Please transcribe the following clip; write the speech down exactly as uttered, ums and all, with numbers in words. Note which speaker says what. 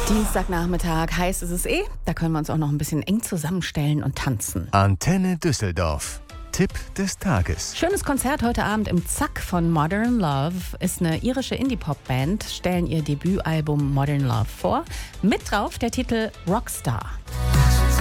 Speaker 1: Dienstagnachmittag, heiß ist es eh. Da können wir uns auch noch ein bisschen eng zusammenstellen und tanzen.
Speaker 2: Antenne Düsseldorf. Tipp des Tages.
Speaker 1: Schönes Konzert heute Abend im Zack von Modern Love. Ist eine irische Indie-Pop-Band, stellen ihr Debütalbum Modern Love vor. Mit drauf der Titel Rockstar.